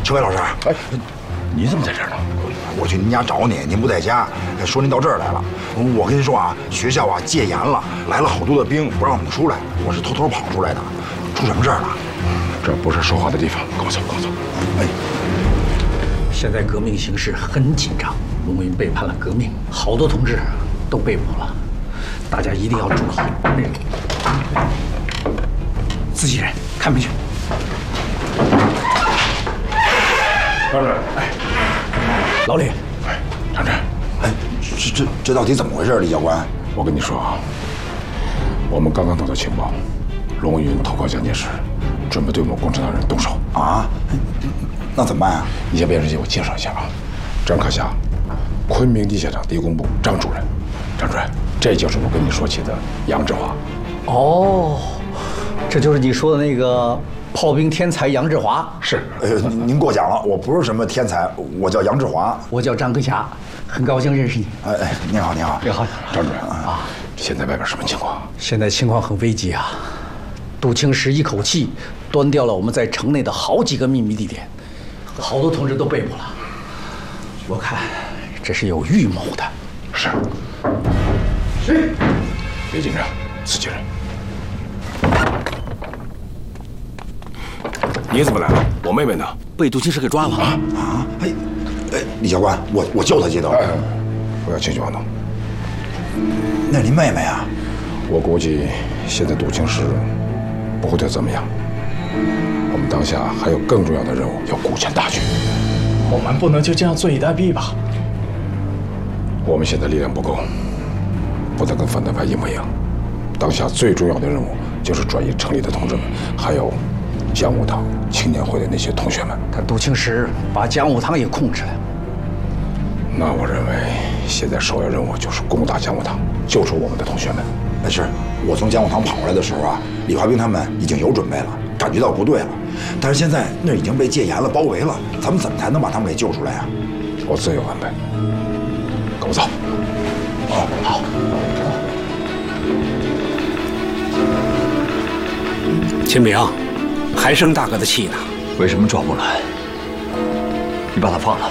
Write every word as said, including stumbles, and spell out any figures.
陈伟老师， 哎，你怎么在这儿呢？ 我去您家找你，您不在家，说您到这儿来了。我跟您说啊，学校啊戒严了，来了好多的兵，不让我们出来，我是偷偷跑出来的。出什么事儿了？ 这不是说话的地方，跟我走，跟我走。 哎， 现在革命形势很紧张，龙云背叛了革命，好多同志都被捕了，大家一定要注意。自己人，看不去。 张主任，哎， 老李， 哎，张震， 哎，这这这到底怎么回事，李教官？ 我跟你说啊，我们刚刚得到情报，龙云投靠蒋介石，准备对我们共产党人动手啊！那怎么办啊？ 你先别着急，我介绍一下啊，张克侠，昆明地下党地工部张主任，张主任，这就是我跟你说起的杨志华。 哦，这就是你说的那个炮兵天才杨志华。 是， 呃，您过奖了，我不是什么天才，我叫杨志华， 我叫张克侠，很高兴认识你。 哎哎，您好，您好， 你好， 张主任啊，现在外边什么情况？ 现在情况很危急啊！杜清时一口气端掉了我们在城内的好几个秘密地点，好多同志都被捕了。我看这是有预谋的。 是。谁？别紧张，自己人。 你怎么来了？我妹妹呢？ 被杜清时给抓了啊！ 啊！哎哎，李教官，我我救他接头。 哎，不要轻举妄动。 那您妹妹啊？ 我估计现在杜清时不会对怎么样。我们当下还有更重要的任务要顾全大局。 我们不能就这样坐以待毙吧？ 我们现在力量不够，不能跟反对派一模一样。当下最重要的任务就是转移城里的同志们，还有讲武堂青年会的那些同学们。 他杜清时把讲武堂也控制了。 那我认为现在首要任务就是攻打讲武堂，救出我们的同学们。 哎，是我从讲武堂跑过来的时候啊，李华兵他们已经有准备了，感觉到不对了。但是现在那已经被戒严了，包围了，咱们怎么才能把他们给救出来啊？ 我自有安排。跟我走。 哦，好。 秦明，还生大哥的气呢？ 为什么抓不来？你把他放了。